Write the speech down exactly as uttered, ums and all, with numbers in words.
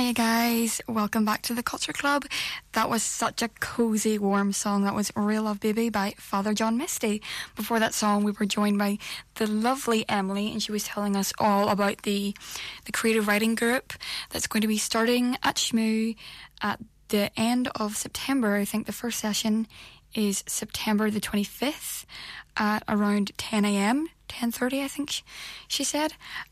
Hey guys, welcome back to the Culture Club. That was such a cozy, warm song. That was Real Love Baby by Father John Misty. Before that song, we were joined by the lovely Emily, and she was telling us all about the the creative writing group that's going to be starting at Shmoo at the end of September. I think the first session is September the twenty-fifth at around ten a.m. ten thirty, I think she said.